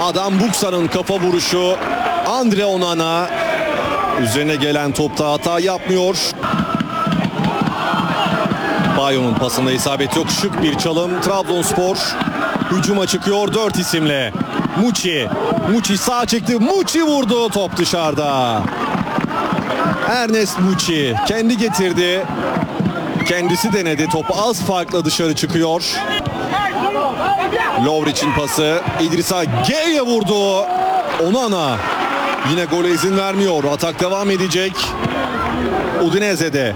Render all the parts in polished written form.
Adam Buksa'nın kafa vuruşu. Andre Onana üzerine gelen topta hata yapmıyor. Bayo'nun pasında isabet yok. Şık bir çalım. Trabzonspor hücuma çıkıyor 4 isimle. Muçi sağ çekti. Muçi vurdu. Top dışarıda. Ernest Muçi kendi getirdi. Kendisi denedi. Top az farkla dışarı çıkıyor. Lovric'in pası. İdrissa Gueye vurdu. Onana yine gole izin vermiyor. Atak devam edecek. Udinese'de.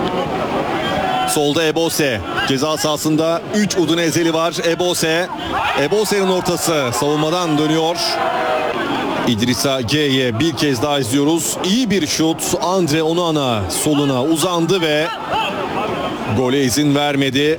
Solda Ebose. Ceza sahasında 3 Udinezeli var. Ebose'nin ortası. Savunmadan dönüyor. İdrissa Gueye bir kez daha izliyoruz. İyi bir şut. Andre Onana soluna uzandı ve gole izin vermedi.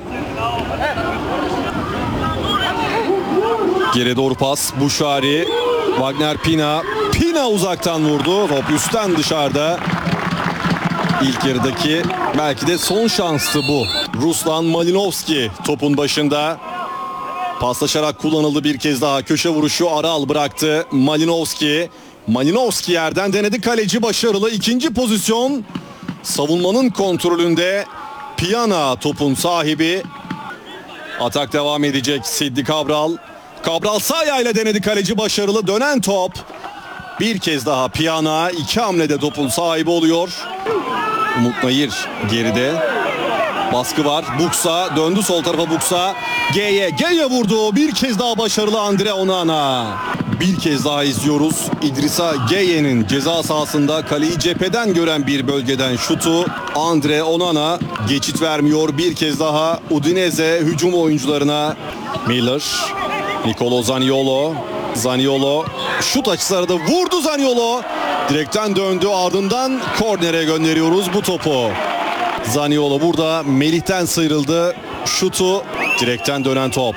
Geri doğru pas. Buşari. Wagner Pina uzaktan vurdu. Top üstten dışarıda. İlk yarıdaki belki de son şanstı bu. Ruslan Malinovski topun başında. Paslaşarak kullanıldı bir kez daha. Köşe vuruşu Aral bıraktı. Malinovski yerden denedi. Kaleci başarılı. İkinci pozisyon. Savunmanın kontrolünde. Piana topun sahibi. Atak devam edecek. Sidney Cabral sağ ayağıyla denedi. Kaleci başarılı. Dönen top. Bir kez daha Piana. 2 hamlede topun sahibi oluyor. Umut Nayır geride. Baskı var. Buksa döndü sol tarafa Buksa. Gueye vurdu. Bir kez daha başarılı Andre Onana. Bir kez daha izliyoruz. İdrissa Gueye'nin ceza sahasında kaleyi cepheden gören bir bölgeden şutu. Andre Onana geçit vermiyor. Bir kez daha Udinese hücum oyuncularına. Miller. Nicolo Zaniolo şut açısı da vurdu Zaniolo. Direkten döndü, ardından kornere gönderiyoruz bu topu. Zaniolo burada Melih'ten sıyrıldı. Şutu direkten dönen top.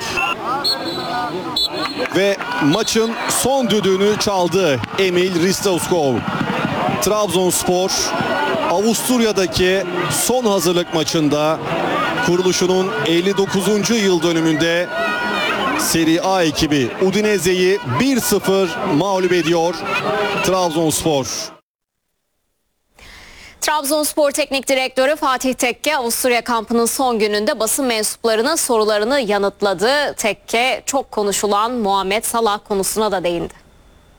Ve maçın son düdüğünü çaldı Emil Ristauskov. Trabzonspor Avusturya'daki son hazırlık maçında kuruluşunun 59. yıl dönümünde Serie A ekibi Udinese'yi 1-0 mağlup ediyor Trabzonspor. Trabzonspor Teknik Direktörü Fatih Tekke Avusturya kampının son gününde basın mensuplarının sorularını yanıtladı. Tekke çok konuşulan Muhammed Salah konusuna da değindi.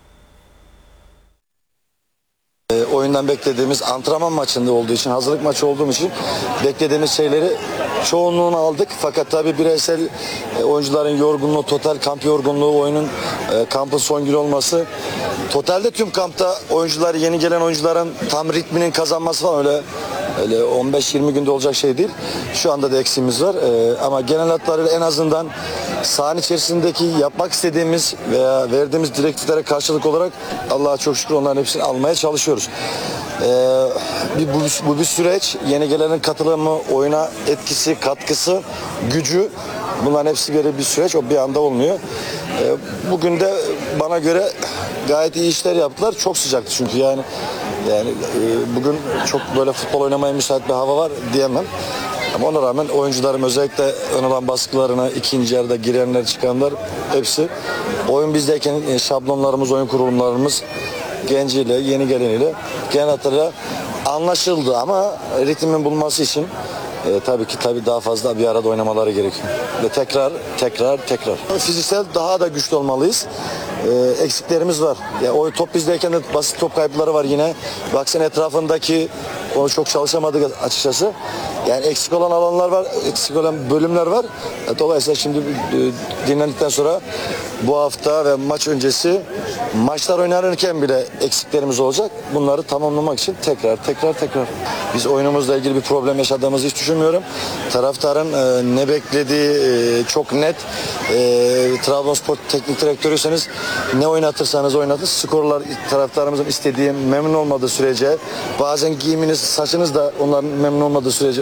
Oyundan beklediğimiz antrenman maçında olduğu için, hazırlık maçı olduğum için beklediğimiz şeyleri çoğunluğunu aldık. Fakat tabii bireysel oyuncuların yorgunluğu, total kamp yorgunluğu, oyunun kampın son günü olması, totalde tüm kampta oyuncular, yeni gelen oyuncuların tam ritminin kazanması falan öyle 15-20 günde olacak şey değil. Şu anda da eksiğimiz var. Ama genel hatlarıyla en azından sahanın içerisindeki yapmak istediğimiz veya verdiğimiz direktiflere karşılık olarak Allah'a çok şükür onların hepsini almaya çalışıyoruz. Bu bir süreç. Yeni gelenin katılımı, oyuna etkisi, katkısı, gücü, bunların hepsi göre bir süreç. O bir anda olmuyor. Bugün de bana göre gayet iyi işler yaptılar. Çok sıcaktı çünkü yani bugün çok böyle futbol oynamaya müsait bir hava var diyemem. Ama ona rağmen oyuncularım özellikle ön alan baskılarına, ikinci yarıda girenler çıkanlar hepsi oyun bizdeyken şablonlarımız, oyun kurulumlarımız genciyle, yeni geleniyle genel hatlarıyla anlaşıldı ama ritmin bulması için tabii daha fazla bir arada oynamaları gerekiyor. Ve tekrar. Fiziksel daha da güçlü olmalıyız. Eksiklerimiz var. Yani o top bizdeyken de basit top kayıpları var yine. Baksana etrafındaki onu çok çalışamadık açıkçası. Yani eksik olan alanlar var, eksik olan bölümler var. Dolayısıyla şimdi dinlendikten sonra bu hafta ve maç öncesi maçlar oynanırken bile eksiklerimiz olacak. Bunları tamamlamak için tekrar. Biz oyunumuzla ilgili bir problem yaşadığımızı hiç düşünmüyorum. Taraftarın ne beklediği çok net. Trabzonspor teknik direktörüyseniz ne oynatırsanız oynatın. Skorlar taraftarımızın istediği, memnun olmadığı sürece, bazen giyiminiz, saçınız da onların memnun olmadığı sürece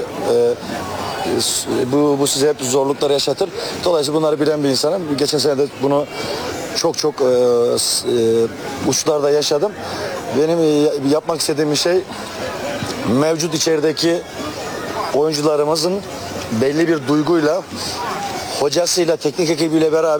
bu size hep zorluklar yaşatır. Dolayısıyla bunları bilen bir insanım. Geçen sene de bunu çok uçlarda yaşadım. Benim yapmak istediğim şey mevcut içerideki oyuncularımızın belli bir duyguyla, hocasıyla, teknik ekibiyle beraber